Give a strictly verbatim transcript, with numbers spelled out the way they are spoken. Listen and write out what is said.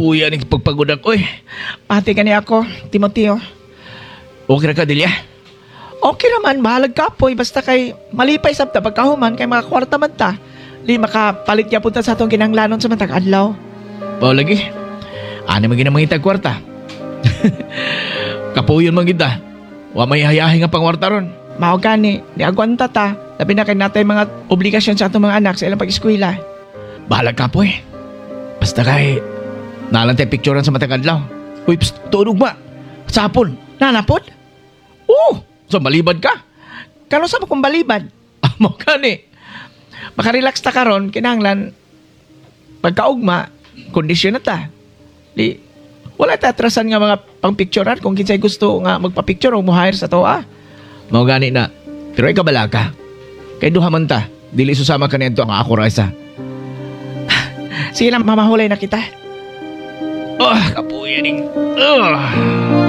kapuya ni pagpagudak. Uy, Pati ka niya ako, Timoteo. okay ra ka, Delia? Okay naman, bahalag ka po. Basta kay malipay sabta pagkahuman kay mga kwarta man ta. Di makapalit niya punta sa atong kinanglanon sa matag adlaw. O, lagi. Ano man ginamangitag kwarta? Kapuyon man kita. Wa may hayahin nga pangwarta ron. Mao gani, di agwanta ta. Labi na kay natay mga obligasyon sa atong mga anak sa ilang pag-eskwela. Bahalag ka po eh. Basta kay nalantay picturean sa matag-adlaw. Uy, pst, tunog ba? Sa hapon. Nanapod? Oo, so malibad ka. Kano sa kong balibad? Amo ka ni. Makarelax ta karon kinahanglan pagkaugma, kondisyon na ta. Di, wala ta atrasan nga mga pang-picturean kung kinsay gusto nga magpa-picture o mo-hire sa to ah. Mao gani na. Pero ikaw bala ka. Kay duha man ta. Dili susama ka nito ang ako rasa. Sige lang, mamahulay na kita. Oh, kapuya ning. Oh.